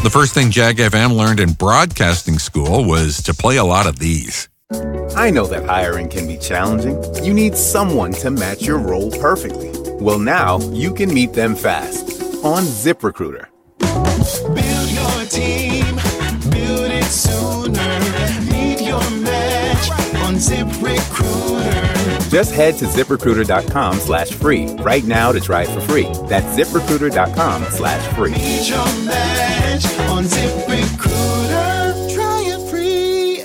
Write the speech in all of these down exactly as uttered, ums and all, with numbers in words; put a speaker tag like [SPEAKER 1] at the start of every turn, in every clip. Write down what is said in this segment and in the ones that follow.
[SPEAKER 1] The first thing Jack F M learned in broadcasting school was to play a lot of these.
[SPEAKER 2] I know that hiring can be challenging. You need someone to match your role perfectly. Well, now you can meet them fast on ZipRecruiter.
[SPEAKER 3] Build your team, build it sooner. Meet your match on ZipRecruiter.
[SPEAKER 2] Just head to ZipRecruiter.com slash free right now to try it for free. That's ZipRecruiter.com slash free.
[SPEAKER 3] Meet your match on ZipRecruiter. Try it free.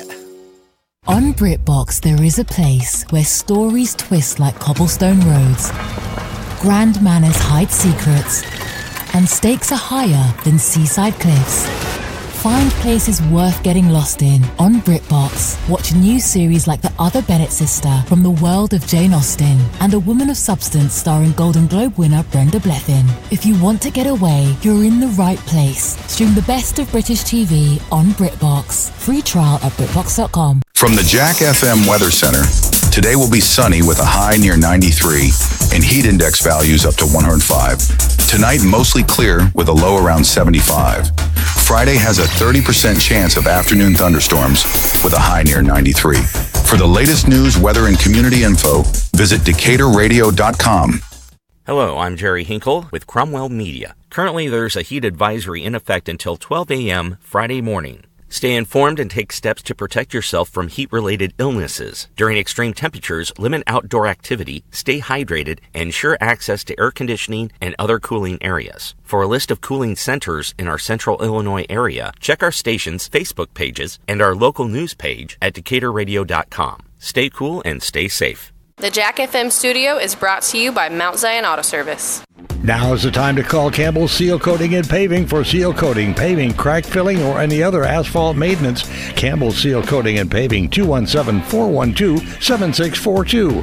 [SPEAKER 4] On BritBox, there is a place where stories twist like cobblestone roads, grand manners hide secrets, and stakes are higher than seaside cliffs. Find places worth getting lost in on BritBox. Watch new series like The Other Bennett Sister from the world of Jane Austen and A Woman of Substance starring Golden Globe winner Brenda Blethyn. If you want to get away, you're in the right place. Stream the best of British T V on BritBox. Free trial at BritBox dot com.
[SPEAKER 5] From the Jack F M Weather Center, today will be sunny with a high near ninety-three and heat index values up to one hundred five. Tonight, mostly clear with a low around seventy-five. Friday has a thirty percent chance of afternoon thunderstorms with a high near ninety-three. For the latest news, weather, and community info, visit Decatur Radio dot com.
[SPEAKER 6] Hello, I'm Jerry Hinkle with Cromwell Media. Currently, there's a heat advisory in effect until twelve a.m. Friday morning. Stay informed and take steps to protect yourself from heat-related illnesses. During extreme temperatures, limit outdoor activity, stay hydrated, and ensure access to air conditioning and other cooling areas. For a list of cooling centers in our central Illinois area, check our station's Facebook pages and our local news page at Decatur Radio dot com. Stay cool and stay safe.
[SPEAKER 7] The Jack F M studio is brought to you by Mount Zion Auto Service.
[SPEAKER 8] Now is the time to call Campbell Seal Coating and Paving for seal coating, paving, crack filling, or any other asphalt maintenance. Campbell Seal Coating and Paving, two one seven, four one two, seven six four two.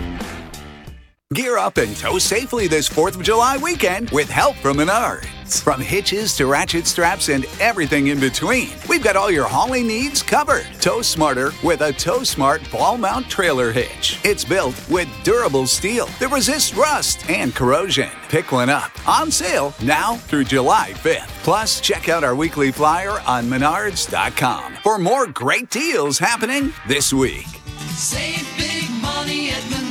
[SPEAKER 9] Gear up and tow safely this fourth of July weekend with help from Menards. From hitches to ratchet straps and everything in between, we've got all your hauling needs covered. Tow smarter with a Tow Smart ball mount trailer hitch. It's built with durable steel that resists rust and corrosion. Pick one up. On sale now through July fifth. Plus, check out our weekly flyer on Menards dot com for more great deals happening this week.
[SPEAKER 3] Save big money at Menards.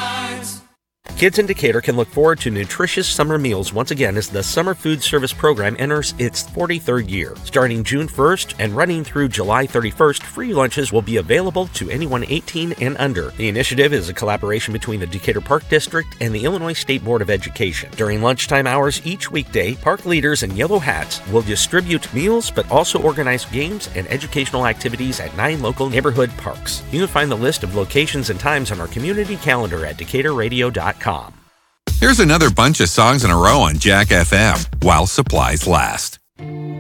[SPEAKER 6] Kids in Decatur can look forward to nutritious summer meals once again as the Summer Food Service Program enters its forty-third year. Starting June first and running through July thirty-first, free lunches will be available to anyone eighteen and under. The initiative is a collaboration between the Decatur Park District and the Illinois State Board of Education. During lunchtime hours each weekday, park leaders in yellow hats will distribute meals but also organize games and educational activities at nine local neighborhood parks. You can find the list of locations and times on our community calendar at Decatur Radio dot com.
[SPEAKER 1] Here's another bunch of songs in a row on Jack F M, while supplies last.